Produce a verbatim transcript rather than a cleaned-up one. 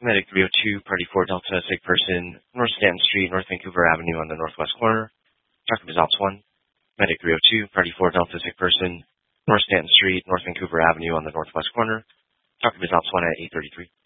Medic three oh two, Party four Delta, sick person, North Stanton Street, North Vancouver Avenue on the northwest corner. Talk to Ops one. Medic three oh two, Party four Delta, sick person, North Stanton Street, North Vancouver Avenue on the northwest corner. Talk to Ops one at eight thirty-three.